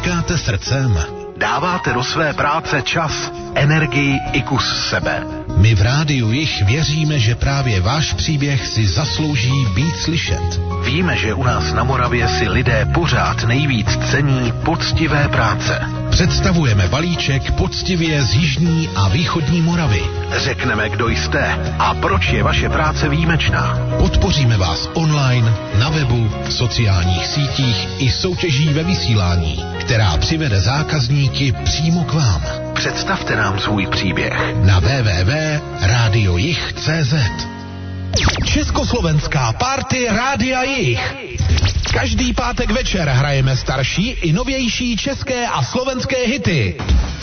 Makáte srdcem. Dáváte do své práce čas, energii i kus sebe. My v Rádiu Jich věříme, že právě váš příběh si zaslouží být slyšet. Víme, že u nás na Moravě si lidé pořád nejvíc cení poctivé práce. Představujeme balíček poctivě z jižní a východní Moravy. Řekneme, kdo jste a proč je vaše práce výjimečná. Podpoříme vás online, na webu, v sociálních sítích i soutěží ve vysílání, která přivede zákazníky přímo k vám. Představte nám svůj příběh na www.radiojich.cz. Československá party Rádia Jich. Každý pátek večer hrajeme starší i novější české a slovenské hity.